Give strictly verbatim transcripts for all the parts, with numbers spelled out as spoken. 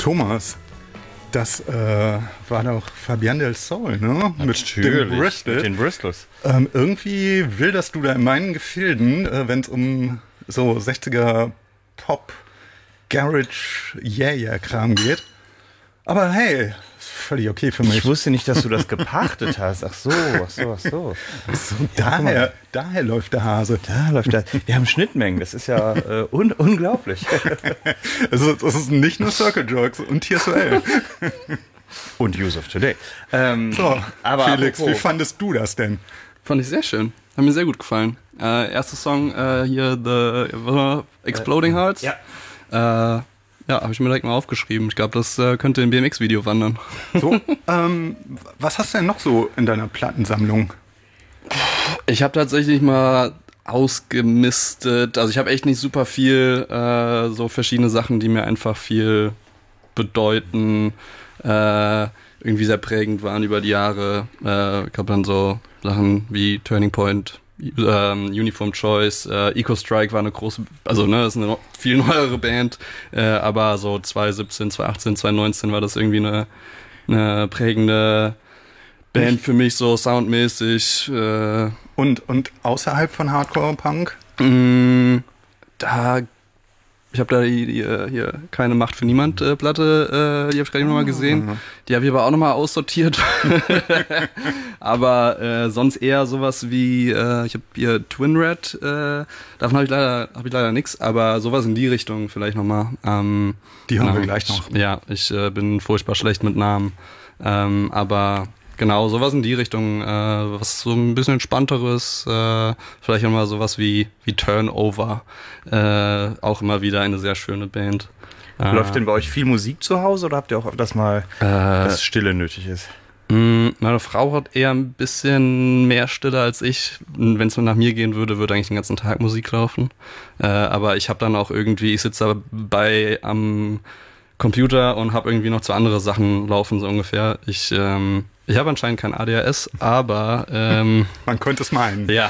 Thomas, das äh, war doch Fabian Del Sol, ne? Natürlich, mit dem Bristol. Mit den Bristols. Ähm, irgendwie wilderst du da in meinen Gefilden, äh, wenn es um so sechziger Pop, Garage, Yeah-Yeah-Kram geht. Aber hey, ist völlig okay für mich. Ich wusste nicht, dass du das gepachtet hast. Ach so, ach so, ach so. so daher, daher läuft der Hase. Da läuft der. Wir haben Schnittmengen, das ist ja äh, un- unglaublich. Also, das ist nicht nur Circle Jerks und T S O L. Und Use of Today. Ähm, So, aber Felix, apropos, wie fandest du das denn? Fand ich sehr schön. Hat mir sehr gut gefallen. Äh, erster Song äh, hier, The uh, Exploding Hearts. Ja. Äh, ja, habe ich mir direkt mal aufgeschrieben. Ich glaube, das äh, könnte im B M X-Video wandern. So, ähm, was hast du denn noch so in deiner Plattensammlung? Ich habe tatsächlich mal ausgemistet. Also ich habe echt nicht super viel, äh, so verschiedene Sachen, die mir einfach viel bedeuten, äh, irgendwie sehr prägend waren über die Jahre. Äh, ich habe dann so Sachen wie Turning Point, ähm, Uniform Choice, äh, Eco Strike war eine große, also ne, das ist eine viel neuere Band, äh, aber so zwanzig siebzehn, zwanzig achtzehn, zwanzig neunzehn war das irgendwie eine, eine prägende Band für mich, so soundmäßig. Äh, Und, und außerhalb von Hardcore-Punk? mh, da Ich habe da die, die äh, hier keine Macht für niemand äh, Platte, äh, die habe ich gerade nochmal gesehen. Die habe ich aber auch nochmal aussortiert. aber äh, sonst eher sowas wie, äh, ich habe hier Twin Red, äh, davon habe ich leider habe ich leider nichts, aber sowas in die Richtung vielleicht nochmal. Ähm, Die hören genau, wir gleich noch. Ich, ja, ich äh, bin furchtbar schlecht mit Namen. Ähm, aber genau, sowas in die Richtung, äh, was so ein bisschen entspannteres, äh, vielleicht nochmal sowas wie, wie Turnover, äh, auch immer wieder eine sehr schöne Band. Äh, Läuft denn bei euch viel Musik zu Hause oder habt ihr auch öfters mal, äh, dass Stille nötig ist? mh, meine Frau hat eher ein bisschen mehr Stille als ich. Wenn es nur nach mir gehen würde, würde eigentlich den ganzen Tag Musik laufen. Äh, aber ich habe dann auch irgendwie, ich sitze dabei am Computer und habe irgendwie noch zwei andere Sachen laufen, so ungefähr. Ich, ähm, ich habe anscheinend kein A D H S, aber ähm, Man könnte es meinen. ja.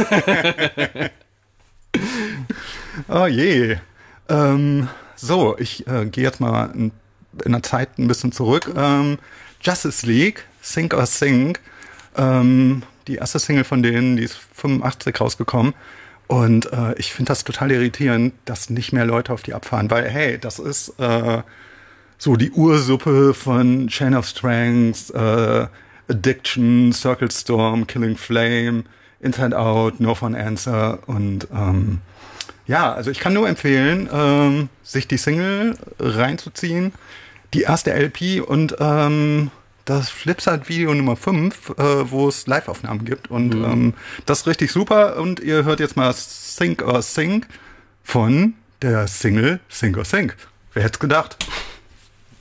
Oh je. Ähm, so, ich äh, gehe jetzt mal in, in der Zeit ein bisschen zurück. Ähm, Justice League, Sink or Sink. Ähm, die erste Single von denen, die ist fünfundachtzig rausgekommen. Und äh, ich finde das total irritierend, dass nicht mehr Leute auf die abfahren. Weil, hey, das ist äh, so die Ursuppe von Chain of Strength, äh, Addiction, Circle Storm, Killing Flame, Inside Out, No Fun Answer. Und ähm, ja, also ich kann nur empfehlen, ähm, sich die Single reinzuziehen, die erste L P und ähm, das Flipside-Video Nummer fünf, äh, wo es Live-Aufnahmen gibt. Und mhm. ähm, das ist richtig super. Und ihr hört jetzt mal Sink or Sink von der Single Sink or Sink. Wer hätte es gedacht?